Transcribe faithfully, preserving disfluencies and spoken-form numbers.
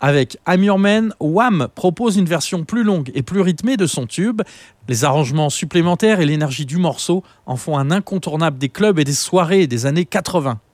Avec I'm Your Man, Wham propose une version plus longue et plus rythmée de son tube. Les arrangements supplémentaires et l'énergie du morceau en font un incontournable des clubs et des soirées des années quatre-vingts.